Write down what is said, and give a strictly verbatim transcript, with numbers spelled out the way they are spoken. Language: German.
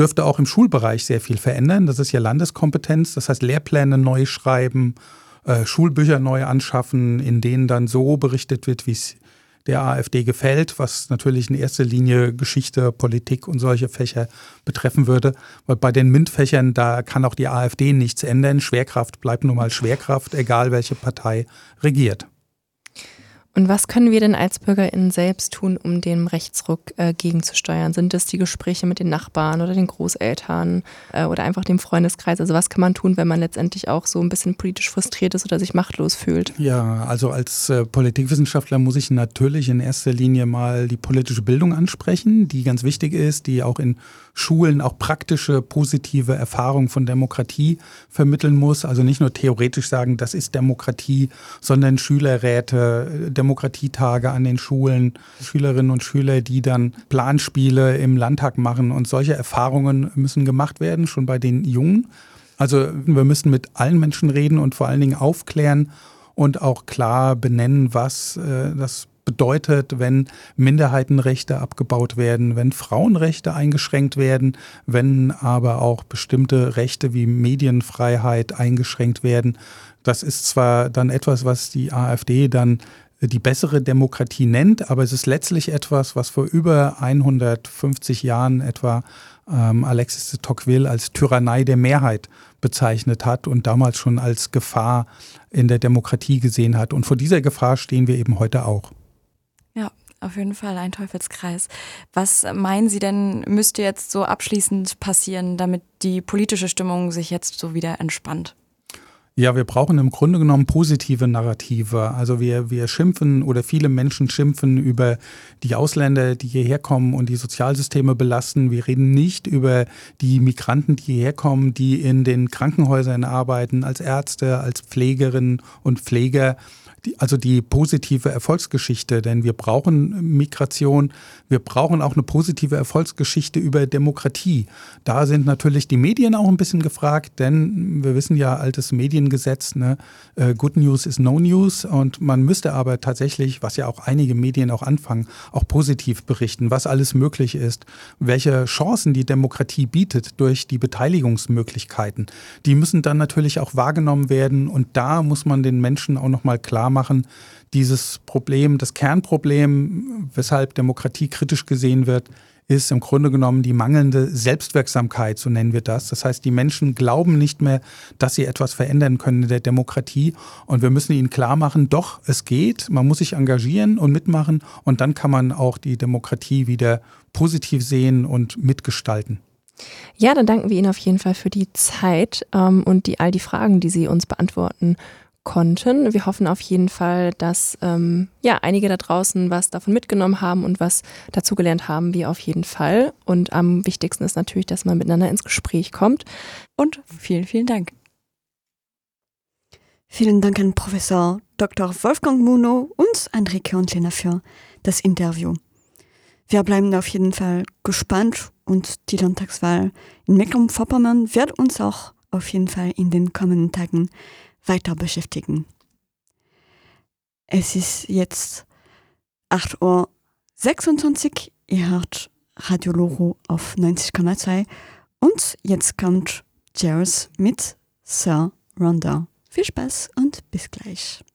Dürfte auch im Schulbereich sehr viel verändern. Das ist ja Landeskompetenz. Das heißt, Lehrpläne neu schreiben, äh, Schulbücher neu anschaffen, in denen dann so berichtet wird, wie es der AfD gefällt, was natürlich in erster Linie Geschichte, Politik und solche Fächer betreffen würde. Weil bei den MINT-Fächern, da kann auch die AfD nichts ändern. Schwerkraft bleibt nun mal Schwerkraft, egal welche Partei regiert. Und was können wir denn als BürgerInnen selbst tun, um dem Rechtsruck äh, gegenzusteuern? Sind das die Gespräche mit den Nachbarn oder den Großeltern äh, oder einfach dem Freundeskreis? Also was kann man tun, wenn man letztendlich auch so ein bisschen politisch frustriert ist oder sich machtlos fühlt? Ja, also als äh, Politikwissenschaftler muss ich natürlich in erster Linie mal die politische Bildung ansprechen, die ganz wichtig ist, die auch in Schulen auch praktische, positive Erfahrungen von Demokratie vermitteln muss. Also nicht nur theoretisch sagen, das ist Demokratie, sondern Schülerräte, Demokratietage an den Schulen, Schülerinnen und Schüler, die dann Planspiele im Landtag machen. Und solche Erfahrungen müssen gemacht werden, schon bei den Jungen. Also wir müssen mit allen Menschen reden und vor allen Dingen aufklären und auch klar benennen, was äh, das bedeutet, wenn Minderheitenrechte abgebaut werden, wenn Frauenrechte eingeschränkt werden, wenn aber auch bestimmte Rechte wie Medienfreiheit eingeschränkt werden. Das ist zwar dann etwas, was die AfD dann die bessere Demokratie nennt, aber es ist letztlich etwas, was vor über hundertfünfzig Jahren etwa ähm, Alexis de Tocqueville als Tyrannei der Mehrheit bezeichnet hat und damals schon als Gefahr in der Demokratie gesehen hat. Und vor dieser Gefahr stehen wir eben heute auch. Ja, auf jeden Fall ein Teufelskreis. Was meinen Sie denn, müsste jetzt so abschließend passieren, damit die politische Stimmung sich jetzt so wieder entspannt? Ja, wir brauchen im Grunde genommen positive Narrative. Also wir, wir schimpfen oder viele Menschen schimpfen über die Ausländer, die hierher kommen und die Sozialsysteme belasten. Wir reden nicht über die Migranten, die hierher kommen, die in den Krankenhäusern arbeiten, als Ärzte, als Pflegerinnen und Pfleger. Die, also die positive Erfolgsgeschichte, denn wir brauchen Migration, wir brauchen auch eine positive Erfolgsgeschichte über Demokratie. Da sind natürlich die Medien auch ein bisschen gefragt, denn wir wissen ja, altes Mediengesetz, ne, Good News is no news, und man müsste aber tatsächlich, was ja auch einige Medien auch anfangen, auch positiv berichten, was alles möglich ist, welche Chancen die Demokratie bietet durch die Beteiligungsmöglichkeiten. Die müssen dann natürlich auch wahrgenommen werden, und da muss man den Menschen auch nochmal klar machen, dieses Problem, das Kernproblem, weshalb Demokratie kritisch gesehen wird, ist im Grunde genommen die mangelnde Selbstwirksamkeit, so nennen wir das. Das heißt, die Menschen glauben nicht mehr, dass sie etwas verändern können in der Demokratie, und wir müssen ihnen klar machen, doch, es geht, man muss sich engagieren und mitmachen, und dann kann man auch die Demokratie wieder positiv sehen und mitgestalten. Ja, dann danken wir Ihnen auf jeden Fall für die Zeit ähm, und die, all die Fragen, die Sie uns beantworten konnten. Wir hoffen auf jeden Fall, dass ähm, ja, einige da draußen was davon mitgenommen haben und was dazugelernt haben, wir auf jeden Fall. Und am wichtigsten ist natürlich, dass man miteinander ins Gespräch kommt. Und vielen, vielen Dank. Vielen Dank an Professor Doktor Wolfgang Munow und Enrique Ontlener für das Interview. Wir bleiben auf jeden Fall gespannt, und die Landtagswahl in Mecklenburg-Vorpommern wird uns auch auf jeden Fall in den kommenden Tagen weiter beschäftigen. Es ist jetzt acht Uhr sechsundzwanzig, ihr hört Radio Loro auf neunzig Komma zwei, und jetzt kommt Jairus mit Sir Ronda. Viel Spaß und bis gleich.